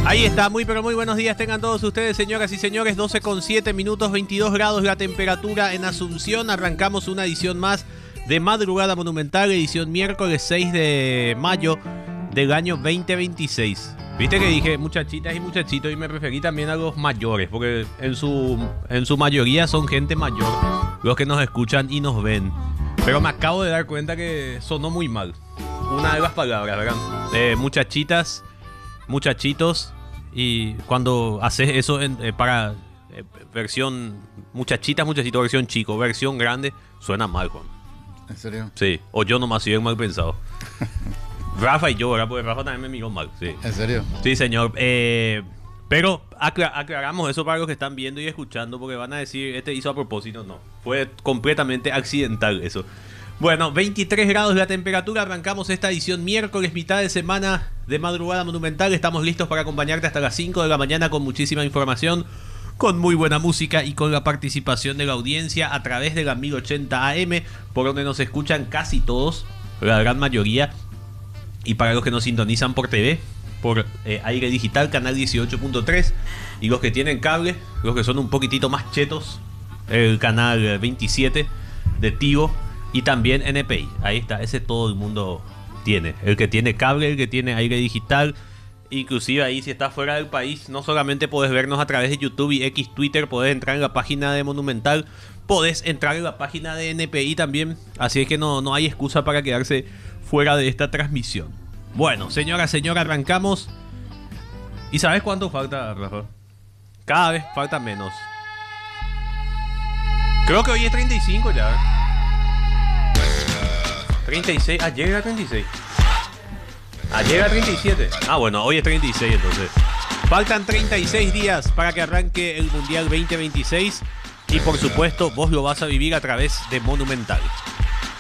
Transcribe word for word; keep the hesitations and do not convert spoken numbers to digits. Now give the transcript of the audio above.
Ahí está, muy pero muy buenos días tengan todos ustedes, señoras y señores. Doce con siete minutos, veintidós grados la temperatura en Asunción. Arrancamos una edición más de Madrugada Monumental, edición miércoles seis de mayo del año veinte veintiséis. Viste que dije muchachitas y muchachitos y me referí también a los mayores, porque en su, en su mayoría son gente mayor los que nos escuchan y nos ven. Pero me acabo de dar cuenta que sonó muy mal una de las palabras, ¿verdad? Eh, muchachitas, muchachitos. Y cuando haces eso en, eh, para eh, versión muchachitas, muchachitos, versión chico, versión grande, suena mal, Juan. ¿En serio? Sí, o yo nomás soy mal pensado. Rafa y yo, ¿verdad? Porque Rafa también me miró mal, sí. ¿En serio? Sí, señor. Eh, pero aclar- aclaramos eso para los que están viendo y escuchando, porque van a decir, este hizo a propósito. No, fue completamente accidental eso. Bueno, veintitrés grados la temperatura, arrancamos esta edición miércoles, mitad de semana de Madrugada Monumental. Estamos listos para acompañarte hasta las cinco de la mañana con muchísima información, con muy buena música y con la participación de la audiencia a través de la mil ochenta A M, por donde nos escuchan casi todos, la gran mayoría. Y para los que nos sintonizan por T V, por eh, aire digital, canal dieciocho punto tres. Y los que tienen cable, los que son un poquitito más chetos, el canal veintisiete de Tigo. Y también N P I, ahí está, ese todo el mundo tiene. El que tiene cable, el que tiene aire digital. Inclusive ahí si estás fuera del país, no solamente podés vernos a través de YouTube y X Twitter, podés entrar en la página de Monumental, podés entrar en la página de N P I también. Así es que no, no hay excusa para quedarse fuera de esta transmisión. Bueno, señora, señora, arrancamos. ¿Y sabes cuánto falta, Rafa? Cada vez falta menos. Creo que hoy es treinta y cinco ya, ¿eh? treinta y seis, ayer era treinta y seis. Ayer era treinta y siete. Ah, bueno, hoy es treinta y seis entonces. Faltan treinta y seis días para que arranque el Mundial veinte veintiséis. Y por supuesto, vos lo vas a vivir a través de Monumental.